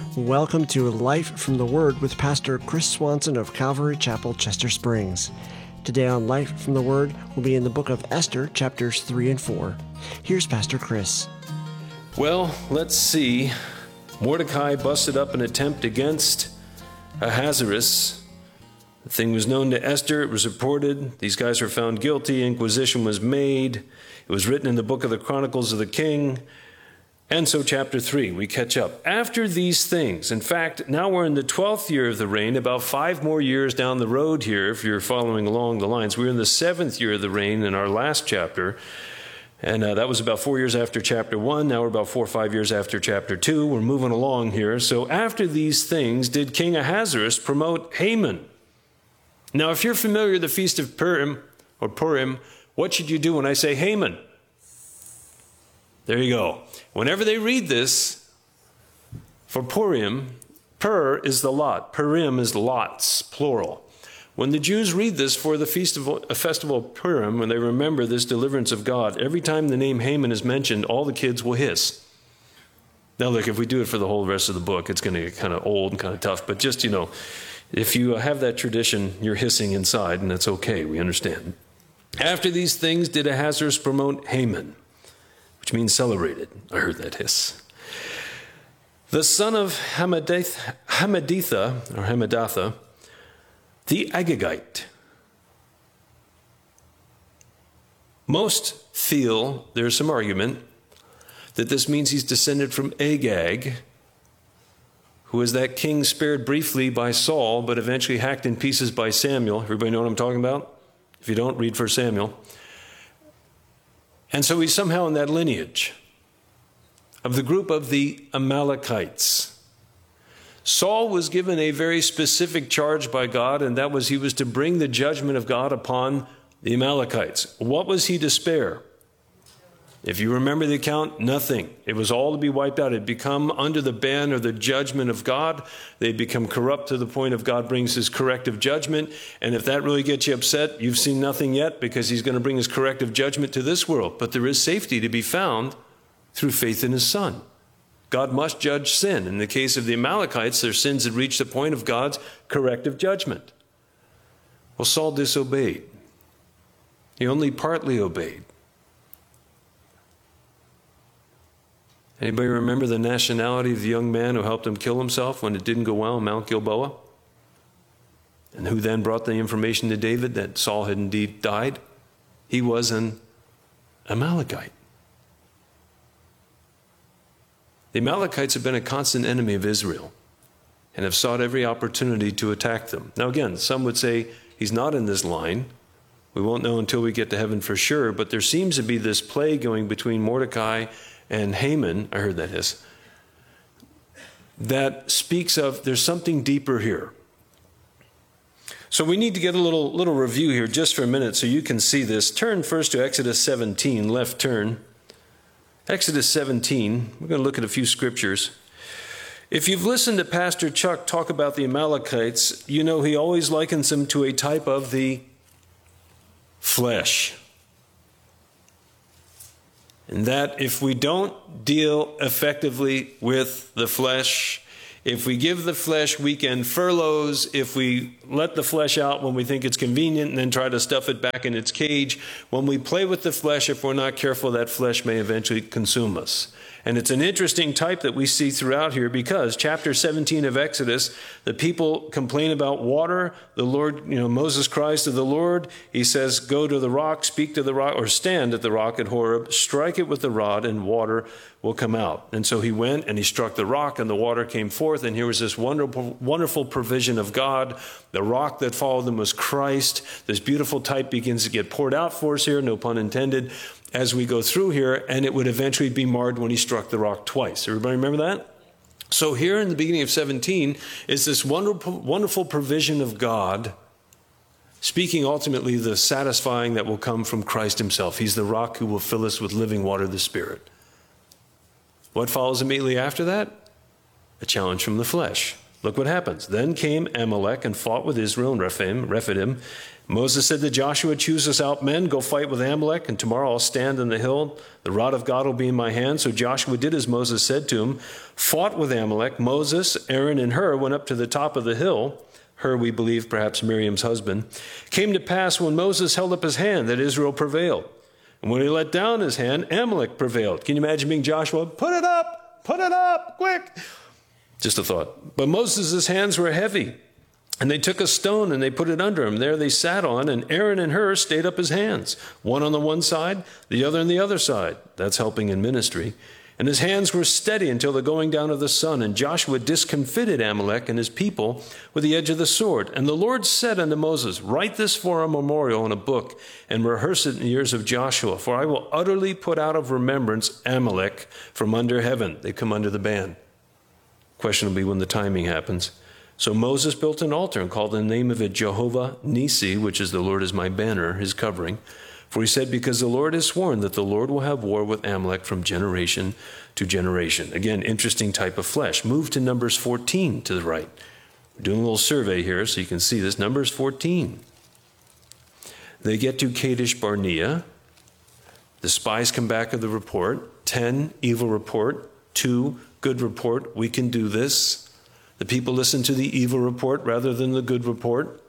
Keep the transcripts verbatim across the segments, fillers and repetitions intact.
Welcome to Life from the Word with Pastor Chris Swanson of Calvary Chapel, Chester Springs. Today on Life from the Word, we'll be in the book of Esther, chapters three and four. Here's Pastor Chris. Well, let's see. Mordecai busted up an attempt against Ahasuerus. The thing was known to Esther. It was reported. These guys were found guilty. Inquisition was made. It was written in the book of the Chronicles of the King. And so chapter three, we catch up. After these things, in fact, now we're in the twelfth year of the reign, about five more years down the road here, if you're following along the lines. We're in the seventh year of the reign in our last chapter. And uh, that was about four years after chapter one. Now we're about four or five years after chapter two. We're moving along here. So after these things, did King Ahasuerus promote Haman? Now, if you're familiar with the Feast of Purim, or Purim, what should you do when I say Haman? There you go. Whenever they read this, for Purim, Pur is the lot. Purim is lots, plural. When the Jews read this for the feast of a festival of Purim, when they remember this deliverance of God, every time the name Haman is mentioned, all the kids will hiss. Now, look, if we do it for the whole rest of the book, it's going to get kind of old and kind of tough. But just, you know, if you have that tradition, you're hissing inside, and that's okay. We understand. After these things, did Ahasuerus promote Haman, which means celebrated. I heard that hiss. The son of Hamadith, Hamaditha, or Hamadatha, the Agagite. Most feel, there's some argument, that this means he's descended from Agag, who was that king spared briefly by Saul, but eventually hacked in pieces by Samuel. Everybody know what I'm talking about? If you don't, read First Samuel. And so he's somehow in that lineage of the group of the Amalekites. Saul was given a very specific charge by God, and that was he was to bring the judgment of God upon the Amalekites. What was he to spare? If you remember the account, nothing. It was all to be wiped out. It had become under the ban or the judgment of God. They'd become corrupt to the point of God brings his corrective judgment. And if that really gets you upset, you've seen nothing yet, because he's going to bring his corrective judgment to this world. But there is safety to be found through faith in his Son. God must judge sin. In the case of the Amalekites, their sins had reached the point of God's corrective judgment. Well, Saul disobeyed. He only partly obeyed. Anybody remember the nationality of the young man who helped him kill himself when it didn't go well on Mount Gilboa? And who then brought the information to David that Saul had indeed died? He was an Amalekite. The Amalekites have been a constant enemy of Israel and have sought every opportunity to attack them. Now again, some would say he's not in this line. We won't know until we get to heaven for sure, but there seems to be this play going between Mordecai and Haman, I heard that is, that speaks of there's something deeper here. So we need to get a little, little review here just for a minute so you can see this. Turn first to Exodus seventeen, left turn. Exodus seventeen, we're going to look at a few scriptures. If you've listened to Pastor Chuck talk about the Amalekites, you know he always likens them to a type of the flesh. And that if we don't deal effectively with the flesh, if we give the flesh weekend furloughs, if we let the flesh out when we think it's convenient and then try to stuff it back in its cage, when we play with the flesh, if we're not careful, that flesh may eventually consume us. And it's an interesting type that we see throughout here, because chapter seventeen of Exodus, the people complain about water. The Lord, you know, Moses cries to the Lord. He says, go to the rock, speak to the rock, or stand at the rock at Horeb, strike it with the rod, and water will come out. And so he went and he struck the rock, and the water came forth. And here was this wonderful, wonderful provision of God. The rock that followed them was Christ. This beautiful type begins to get poured out for us here, no pun intended, as we go through here, and it would eventually be marred when he struck the rock twice. Everybody remember that? So here in the beginning of seventeen is this wonderful, wonderful provision of God, speaking ultimately the satisfying that will come from Christ himself. He's the rock who will fill us with living water, the Spirit. What follows immediately after that? A challenge from the flesh. Look what happens. Then came Amalek and fought with Israel and Rephaim, Rephidim. Moses said to Joshua, choose us out men, go fight with Amalek, and tomorrow I'll stand on the hill. The rod of God will be in my hand. So Joshua did as Moses said to him, fought with Amalek. Moses, Aaron, and Hur went up to the top of the hill. Hur, we believe, perhaps Miriam's husband. Came to pass when Moses held up his hand that Israel prevailed. And when he let down his hand, Amalek prevailed. Can you imagine being Joshua? Put it up, put it up, quick. Just a thought. But Moses' hands were heavy. And they took a stone and they put it under him. There they sat on, and Aaron and Hur stayed up his hands, one on the one side, the other on the other side. That's helping in ministry. And his hands were steady until the going down of the sun. And Joshua discomfited Amalek and his people with the edge of the sword. And the Lord said unto Moses, write this for a memorial in a book, and rehearse it in the ears of Joshua. For I will utterly put out of remembrance Amalek from under heaven. They come under the ban. Question will be when the timing happens. So Moses built an altar and called the name of it Jehovah Nisi, which is the Lord is my banner, his covering. For he said, because the Lord has sworn that the Lord will have war with Amalek from generation to generation. Again, interesting type of flesh. Move to Numbers fourteen to the right. We're doing a little survey here so you can see this. Numbers fourteen. They get to Kadesh Barnea. The spies come back of the report. ten, evil report. two, good report. We can do this. The people listen to the evil report rather than the good report.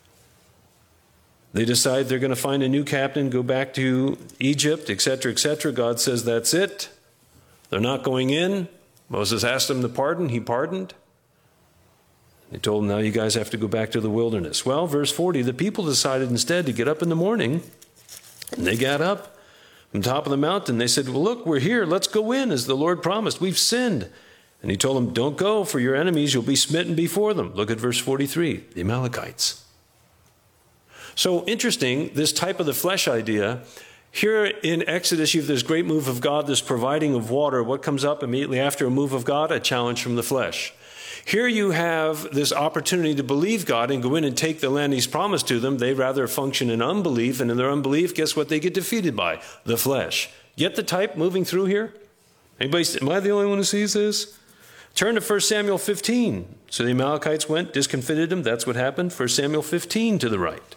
They decide they're going to find a new captain, go back to Egypt, et cetera, et cetera. God says that's it. They're not going in. Moses asked them to pardon. He pardoned. He told them, now you guys have to go back to the wilderness. Well, verse forty, the people decided instead to get up in the morning. And they got up from the top of the mountain. They said, well, look, we're here. Let's go in as the Lord promised. We've sinned. And he told them, don't go, for your enemies, you'll be smitten before them. Look at verse forty-three, the Amalekites. So interesting, this type of the flesh idea. Here in Exodus, you have this great move of God, this providing of water. What comes up immediately after a move of God? A challenge from the flesh. Here you have this opportunity to believe God and go in and take the land he's promised to them. They rather function in unbelief, and in their unbelief, guess what they get defeated by? The flesh. Get the type moving through here? Anybody, am I the only one who sees this? Turn to First Samuel fifteen. So the Amalekites went, discomfited them. That's what happened. First Samuel fifteen to the right.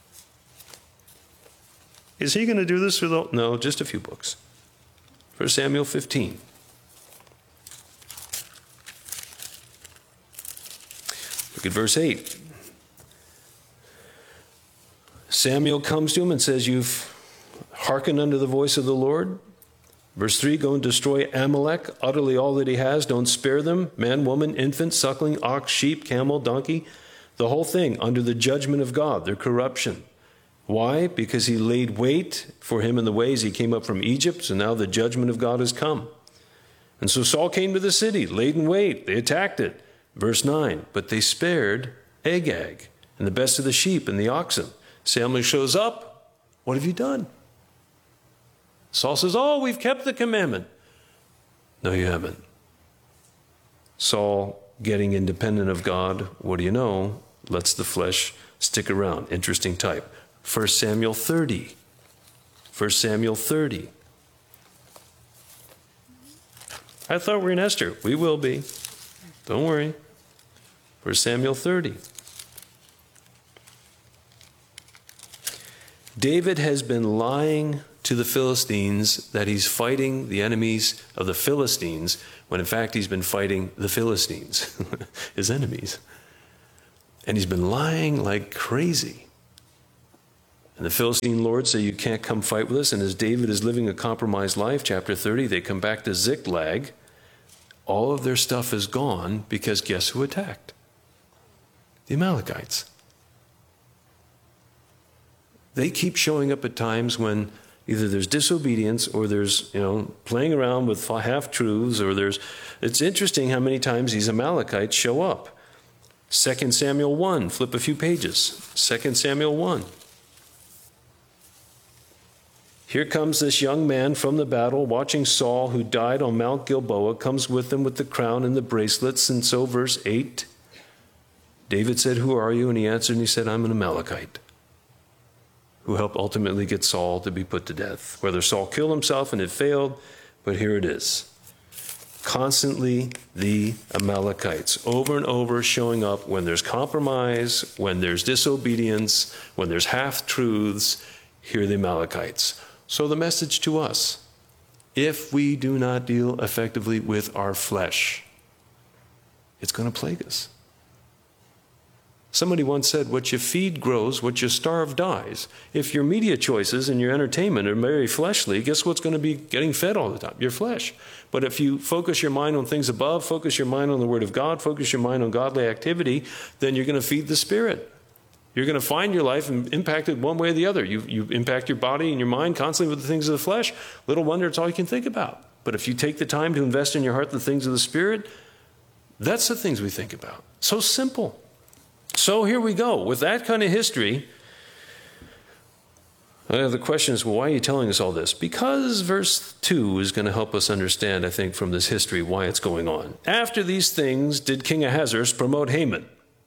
Is he going to do this with all? No, just a few books. First Samuel fifteen. Look at verse eight. Samuel comes to him and says, you've hearkened unto the voice of the Lord. Verse three, go and destroy Amalek, utterly all that he has. Don't spare them, man, woman, infant, suckling, ox, sheep, camel, donkey, the whole thing under the judgment of God, their corruption. Why? Because he laid wait for him in the ways. He came up from Egypt, so now the judgment of God has come. And so Saul came to the city, laid in wait. They attacked it. Verse nine, but they spared Agag and the best of the sheep and the oxen. Samuel shows up. What have you done? Saul says, oh, we've kept the commandment. No, you haven't. Saul, getting independent of God, what do you know? Lets the flesh stick around. Interesting type. First Samuel thirty. First Samuel thirty. I thought we were in Esther. We will be. Don't worry. First Samuel thirty. David has been lying to the Philistines that he's fighting the enemies of the Philistines, when in fact he's been fighting the Philistines, his enemies. And he's been lying like crazy. And the Philistine lords say, you can't come fight with us. And as David is living a compromised life, chapter thirty, they come back to Ziklag. All of their stuff is gone because guess who attacked? The Amalekites. They keep showing up at times when either there's disobedience or there's, you know, playing around with half-truths, or there's, it's interesting how many times these Amalekites show up. Second Samuel one, flip a few pages. Second Samuel one. Here comes this young man from the battle, watching Saul, who died on Mount Gilboa, comes with him with the crown and the bracelets. And so verse eight, David said, who are you? And he answered and he said, I'm an Amalekite, who helped ultimately get Saul to be put to death. Whether Saul killed himself and it failed, but here it is. Constantly the Amalekites, over and over showing up when there's compromise, when there's disobedience, when there's half-truths. Here are the Amalekites. So the message to us, if we do not deal effectively with our flesh, it's going to plague us. Somebody once said, what you feed grows, what you starve dies. If your media choices and your entertainment are very fleshly, guess what's going to be getting fed all the time? Your flesh. But if you focus your mind on things above, focus your mind on the Word of God, focus your mind on godly activity, then you're going to feed the Spirit. You're going to find your life impacted one way or the other. You, you impact your body and your mind constantly with the things of the flesh. Little wonder it's all you can think about. But if you take the time to invest in your heart the things of the Spirit, that's the things we think about. So simple. So here we go. With that kind of history, uh, the question is, well, why are you telling us all this? Because verse two is going to help us understand, I think, from this history why it's going on. After these things did King Ahasuerus promote Haman,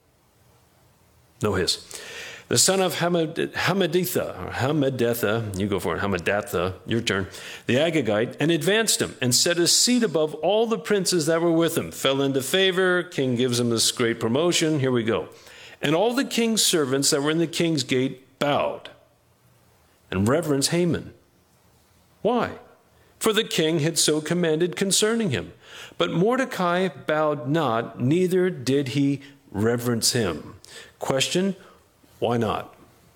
no his, the son of Hamad, Hammedatha, or Hammedatha, you go for it, Hammedatha, your turn, the Agagite, and advanced him, and set his seat above all the princes that were with him. Fell into favor, king gives him this great promotion. Here we go. And all the king's servants that were in the king's gate bowed and reverenced Haman. Why? For the king had so commanded concerning him. But Mordecai bowed not, neither did he reverence him. Question, why not?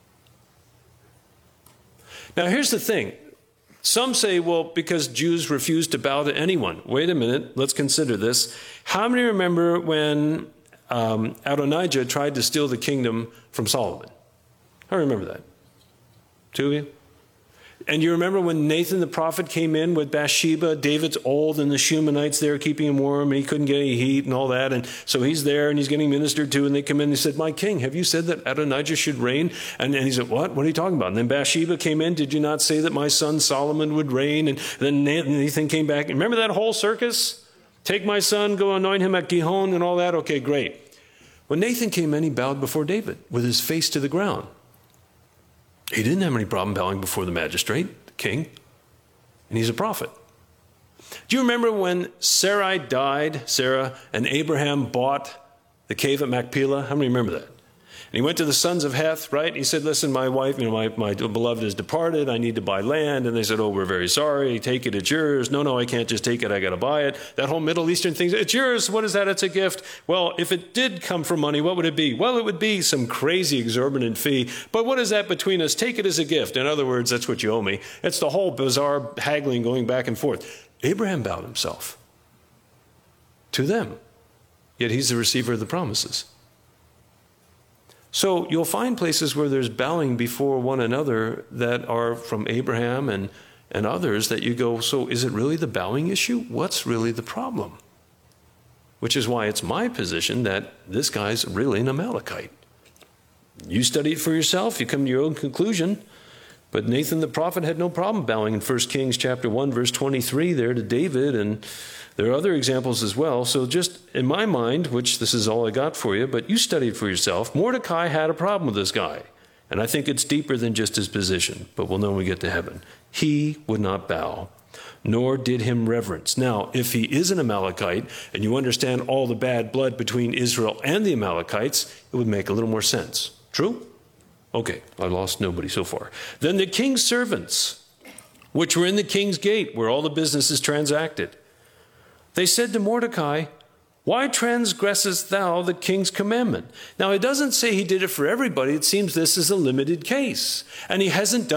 Now here's the thing. Some say, well, because Jews refused to bow to anyone. Wait a minute, let's consider this. How many remember when Um, Adonijah tried to steal the kingdom from Solomon? I remember that. Two of you? And you remember when Nathan the prophet came in with Bathsheba? David's old and the Shumanites there keeping him warm, and he couldn't get any heat and all that. And so he's there and he's getting ministered to, and they come in and he said, my king, have you said that Adonijah should reign? And, and he said, what? What are you talking about? And then Bathsheba came in. Did you not say that my son Solomon would reign? And then Nathan came back. Remember that whole circus? Take my son, go anoint him at Gihon and all that? Okay, great. When Nathan came in, he bowed before David with his face to the ground. He didn't have any problem bowing before the magistrate, the king, and he's a prophet. Do you remember when Sarai died, Sarah, and Abraham bought the cave at Machpelah? How many remember that? And he went to the sons of Heth, right? And he said, listen, my wife, you know, my, my beloved has departed. I need to buy land. And they said, oh, we're very sorry. Take it. It's yours. No, no, I can't just take it. I got to buy it. That whole Middle Eastern thing, it's yours. What is that? It's a gift. Well, if it did come from money, what would it be? Well, it would be some crazy exorbitant fee. But what is that between us? Take it as a gift. In other words, that's what you owe me. It's the whole bizarre haggling going back and forth. Abraham bowed himself to them. Yet he's the receiver of the promises. So you'll find places where there's bowing before one another that are from Abraham and, and others that you go, so is it really the bowing issue? What's really the problem? Which is why it's my position that this guy's really an Amalekite. You study it for yourself, you come to your own conclusion. But Nathan the prophet had no problem bowing in First Kings chapter one, verse twenty-three there to David, and there are other examples as well. So just in my mind, which this is all I got for you, but you study it for yourself, Mordecai had a problem with this guy. And I think it's deeper than just his position, but we'll know when we get to heaven. He would not bow, nor did him reverence. Now, if he is an Amalekite, and you understand all the bad blood between Israel and the Amalekites, it would make a little more sense. True? Okay, I lost nobody so far. Then the king's servants, which were in the king's gate, where all the business is transacted, they said to Mordecai, why transgressest thou the king's commandment? Now, it doesn't say he did it for everybody. It seems this is a limited case. And he hasn't done